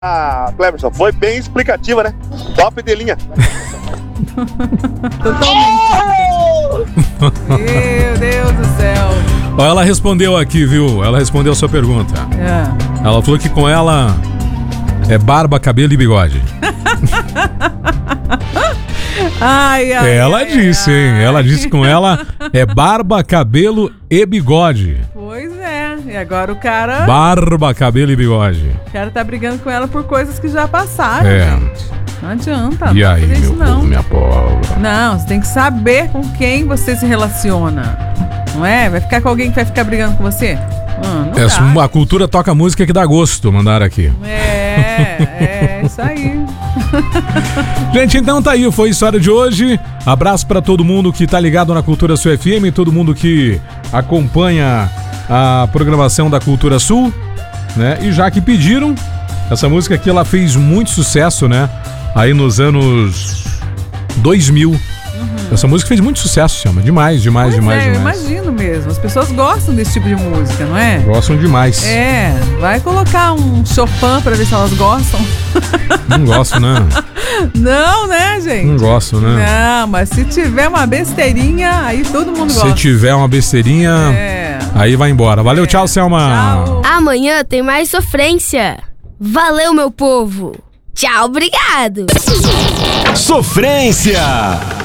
Ah, Cleverson, foi bem explicativa, né? Top de linha. Meu Deus do céu. Ó, ela respondeu aqui, viu? Ela respondeu a sua pergunta. Ela falou que com ela é barba, cabelo e bigode. Ela disse, hein? Ela disse que com ela é barba, cabelo e bigode. Pois é. E agora o cara... Barba, cabelo e bigode. O cara tá brigando com ela por coisas que já passaram, É. gente. Não adianta. E não aí, fazer meu isso, não. povo, minha povo? Não, você tem que saber com quem você se relaciona. Não é? Vai ficar com alguém que vai ficar brigando com você? Não dá. A cultura toca música que dá gosto, mandaram aqui. É isso aí. Gente, então tá aí, foi a história de hoje. Abraço pra todo mundo que tá ligado na Cultura Sul FM, todo mundo que acompanha a programação da Cultura Sul, né? E já que pediram, essa música aqui ela fez muito sucesso, né? Aí nos anos 2000. Essa música fez muito sucesso, chama. Demais. Eu imagino mesmo. As pessoas gostam desse tipo de música, não é? Gostam demais. É, vai colocar um Chopin pra ver se elas gostam. Não gosto, né? Não, né, gente? Não gosto, né? Não, mas se tiver uma besteirinha, aí todo mundo gosta. Se tiver uma besteirinha, aí vai embora. Valeu, tchau, Selma. Tchau. Amanhã tem mais sofrência. Valeu, meu povo. Tchau, obrigado. Sofrência.